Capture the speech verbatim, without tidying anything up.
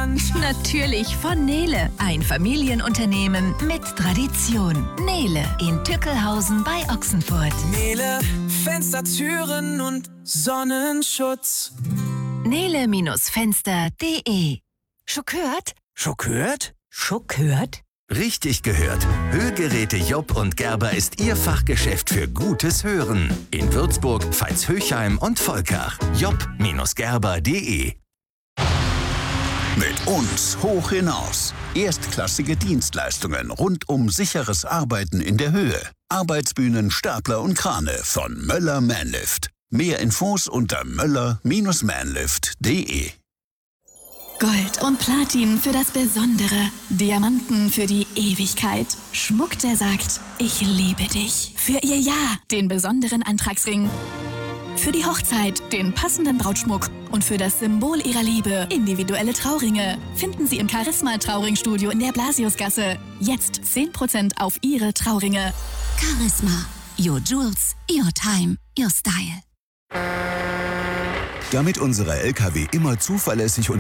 Hand. Natürlich von Nele, ein Familienunternehmen mit Tradition. Nele in Tückelhausen bei Ochsenfurt. Nele, Fenster, Türen und Sonnenschutz. Nele-Fenster punkt de. Schockiert? Schockiert? Schockiert? Richtig gehört. Hörgeräte Job und Gerber ist Ihr Fachgeschäft für gutes Hören. In Würzburg, Veitshöchheim und Volkach. job Gerber punkt de. Mit uns hoch hinaus. Erstklassige Dienstleistungen rund um sicheres Arbeiten in der Höhe. Arbeitsbühnen, Stapler und Krane von Möller Manlift. Mehr Infos unter Möller Manlift punkt de. Gold und Platin für das Besondere. Diamanten für die Ewigkeit. Schmuck, der sagt, ich liebe dich. Für ihr Ja, den besonderen Antragsring. Für die Hochzeit, den passenden Brautschmuck. Und für das Symbol ihrer Liebe, individuelle Trauringe. Finden Sie im Charisma Trauringstudio in der Blasiusgasse. Jetzt zehn Prozent auf Ihre Trauringe. Charisma. Your Jewels, your time, your style. Damit unsere L K W immer zuverlässig und